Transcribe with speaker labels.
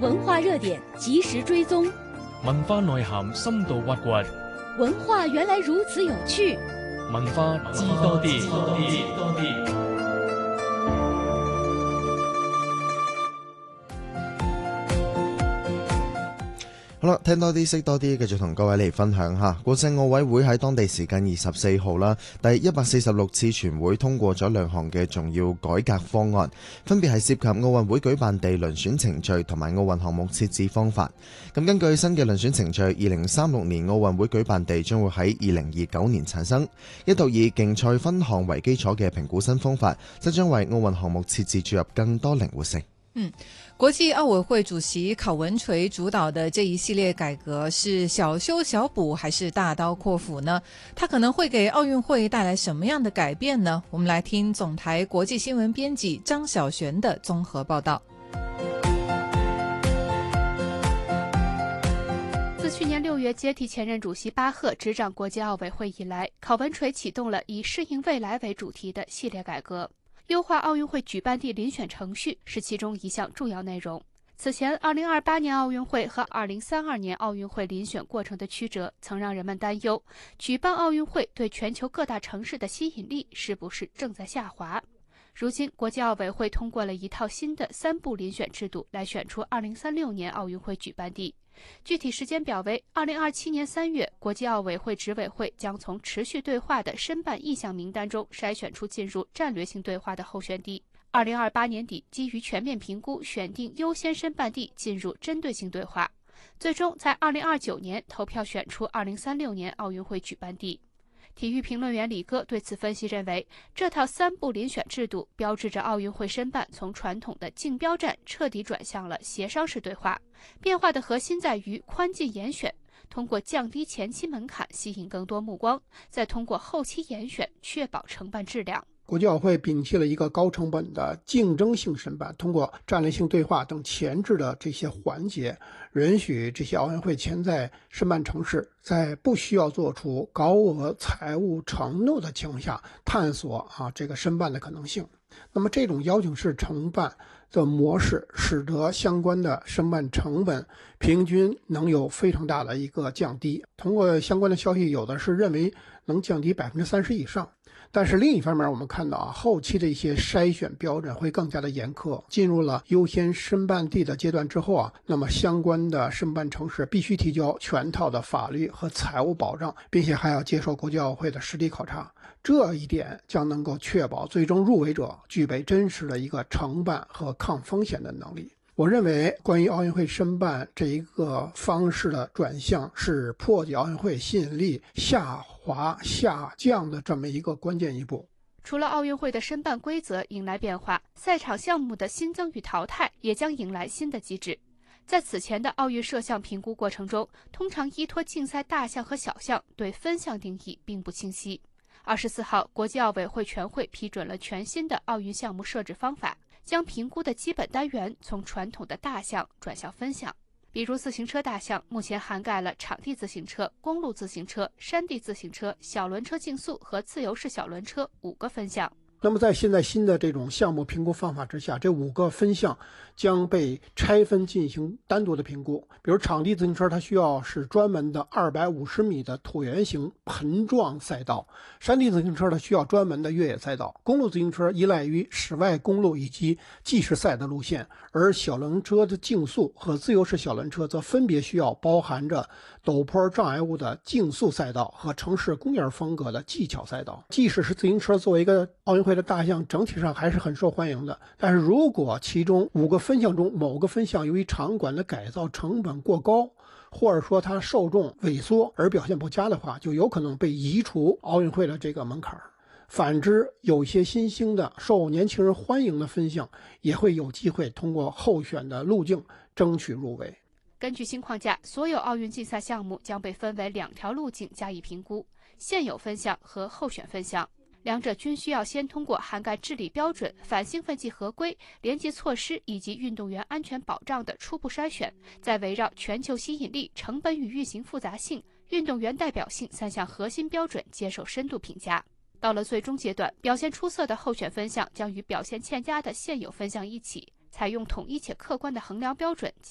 Speaker 1: 文化热点及时追踪，
Speaker 2: 文化內涵深度挖掘，
Speaker 1: 文化原來如此有趣，
Speaker 2: 文化知多啲。
Speaker 3: 好啦，聽多啲識多啲，繼續同各位嚟分享下。國際奧委會喺當地時間24號啦，第146次全會通過咗2項嘅重要改革方案，分別係涉及奧運會舉辦地遴選程序同埋奧運項目設置方法。咁根據新嘅遴選程序，2036年奧運會舉辦地將會喺2029年產生。一度以競賽分項為基礎嘅評估新方法，則將為奧運項目設置注入更多靈活性。
Speaker 4: 國際奧委會主席考文垂主導的這一系列改革是小修小補還是大刀闊斧呢？它可能會給奧運會帶來什麼樣的改變呢？我們來聽總台國際新聞編輯張曉璇的綜合報道。
Speaker 5: 自去年6月接替前任主席巴赫執掌國際奧委會以來，考文垂啟動了以適應未來為主題的系列改革。優化奧運會舉辦地遴選程序是其中一項重要內容。此前，2028年奧運會和2032年奧運會遴選過程的曲折，曾讓人們擔憂，舉辦奧運會對全球各大城市的吸引力是不是正在下滑？如今，國際奧委會通過了一套新的3步遴選制度，來選出2036年奧運會舉辦地。具體時間表為2027年3月，國際奧委會執委會將從持續對話的申辦意向名單中篩選出進入戰略性對話的候選地。2028年底，基於全面評估選定優先申辦地進入針對性對話，最終在2029年投票選出2036年奧運會舉辦地。體育評論員李戈對此分析認為，這套3步遴選制度標誌着奧運會申辦從傳統的競標戰徹底轉向了協商式對話，變化的核心在於寬進嚴選，通過降低前期門檻吸引更多目光，再通過後期嚴選確保承辦質量。
Speaker 6: 國際奧會摒棄了一個高成本的競爭性申辦，通過戰略性對話等前置的這些環節，允許這些奧運會潛在申辦城市在不需要做出高額財務承諾的情況下，探索這個申辦的可能性。那麼這種邀請式承辦的模式，使得相關的申辦成本平均能有非常大的一個降低。通過相關的消息，有的是認為能降低30%以上。但是另一方面，我們看到後期的一些篩選標準會更加的嚴苛。進入了優先申辦地的階段之後那麼相關的申辦城市必須提交全套的法律和財務保障，並且還要接受國際奧會的實地考察。這一點將能夠確保最終入圍者具備真實的一個承辦和抗風險的能力。我認為關於奧運會申辦這一個方式的轉向，是破解奧運會吸引力下滑下降的這麼一個關鍵一步。
Speaker 5: 除了奧運會的申辦規則迎來變化，賽場項目的新增與淘汰也將迎來新的機制。在此前的奧運設項評估過程中，通常依託競賽大項和小項，對分項定義並不清晰。24號，國際奧委會全會批准了全新的奧運項目設置方法，將評估的基本單元從傳統的大項轉向分項。比如自行車大項目前涵蓋了場地自行車、公路自行車、山地自行車、小輪車競速和自由式小輪車5個分項。
Speaker 6: 那麼在現在新的這種項目評估方法之下，這5個分項將被拆分進行單獨的評估。比如場地自行車，它需要是專門的250米的橢圓形盆狀賽道；山地自行車它需要專門的越野賽道；公路自行車依賴於室外公路以及計時賽的路線；而小輪車的競速和自由式小輪車則分別需要包含着陡坡障礙物的競速賽道和城市公園風格的技巧賽道。即使是自行車作為一個奧運會的大項，整體上還是很受歡迎的。但是如果其中5個分項中某個分項由於場館的改造成本過高，或者說它受眾萎縮而表現不佳的話，就有可能被移除奧運會的這個門檻。反之，有些新興的受年輕人歡迎的分項也會有機會通過候選的路徑爭取入圍。
Speaker 5: 根據新框架，所有奧運競賽項目將被分為2條路徑加以評估：現有分項和候選分項。兩者均需要先通過涵蓋治理標準、反興奮劑合規、廉潔措施以及運動員安全保障的初步篩選，再圍繞全球吸引力、成本與運行複雜性、運動員代表性3項核心標準接受深度評價。到了最終階段，表現出色的候選分項將與表現欠佳的現有分項一起，採用統一且客觀的衡量標準